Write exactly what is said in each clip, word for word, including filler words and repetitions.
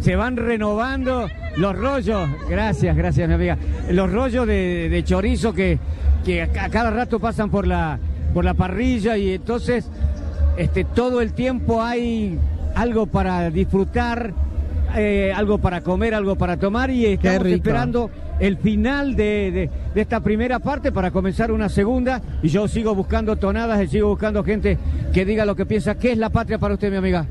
se van renovando los rollos, gracias, gracias mi amiga, los rollos de, de chorizo que, que a, a cada rato pasan por la, por la parrilla y entonces este, todo el tiempo hay algo para disfrutar, eh, algo para comer, algo para tomar y estamos esperando el final de, de, de esta primera parte para comenzar una segunda y yo sigo buscando tonadas y sigo buscando gente que diga lo que piensa. ¿Qué es la patria para usted, mi amiga?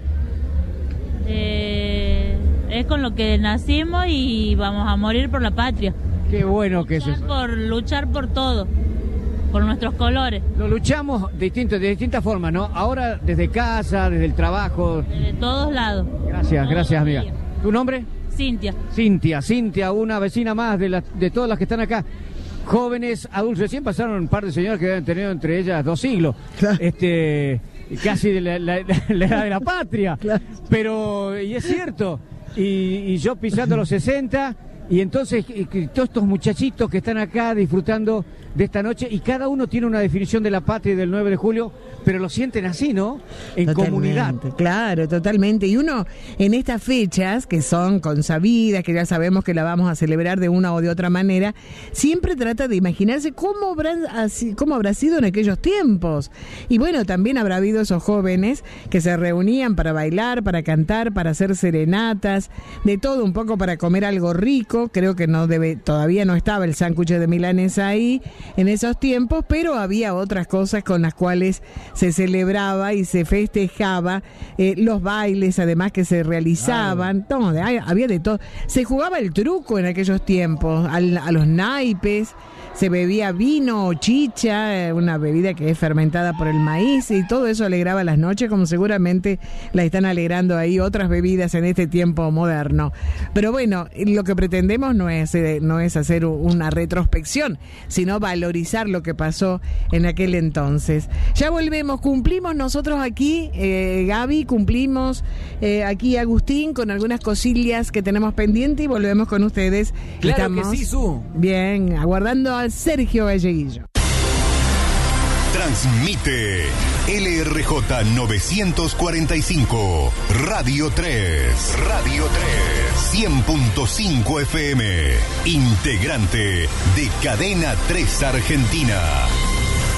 Eh, es con lo que nacimos y vamos a morir por la patria. Qué bueno que es eso. Por luchar por todo, por nuestros colores. Lo luchamos distinto, de distintas formas, ¿no? Ahora desde casa, desde el trabajo. De todos lados. Gracias, todos gracias, amiga. Días. ¿Tu nombre? Cintia. Cintia, Cintia, una vecina más de, la, de todas las que están acá. Jóvenes, adultos. Recién pasaron un par de señoras que han tenido entre ellas dos siglos. Claro. Este, casi de la, la, la edad de la patria. Claro. Pero, y es cierto. Y, y yo pisando los sesenta, y entonces y, y todos estos muchachitos que están acá disfrutando de esta noche, y cada uno tiene una definición de la patria del nueve de julio, pero lo sienten así, ¿no? En totalmente, comunidad. Claro, totalmente. Y uno, en estas fechas, que son consabidas, que ya sabemos que la vamos a celebrar de una o de otra manera, siempre trata de imaginarse cómo habrá, cómo habrá sido en aquellos tiempos. Y bueno, también habrá habido esos jóvenes que se reunían para bailar, para cantar, para hacer serenatas, de todo un poco, para comer algo rico. Creo que no debe, todavía no estaba el sándwich de milanesa ahí en esos tiempos, pero había otras cosas con las cuales se celebraba y se festejaba, eh, los bailes además que se realizaban, todo, había de todo. Se jugaba el truco en aquellos tiempos, al, a los naipes, se bebía vino o chicha, una bebida que es fermentada por el maíz, y todo eso alegraba las noches, como seguramente la están alegrando ahí otras bebidas en este tiempo moderno. Pero bueno, lo que pretendemos no es, no es hacer una retrospección, sino valorizar lo que pasó en aquel entonces. Ya volvemos, cumplimos nosotros aquí, eh, Gaby, cumplimos eh, aquí Agustín con algunas cosillas que tenemos pendiente y volvemos con ustedes. Claro. Estamos, que sí, Su. Bien, aguardando a Sergio Galleguillo. Transmite L R J novecientos cuarenta y cinco, Radio tres, Radio tres, cien punto cinco F M, integrante de Cadena tres Argentina.